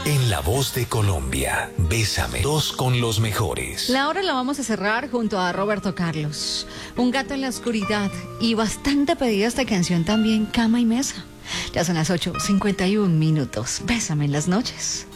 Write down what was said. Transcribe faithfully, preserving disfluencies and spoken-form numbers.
En La Voz de Colombia, Bésame, dos con los mejores. La hora la vamos a cerrar junto a Roberto Carlos. Un gato en la oscuridad y bastante pedida esta canción también, Cama y Mesa. Ya son las ocho cincuenta y un minutos. Bésame en las noches.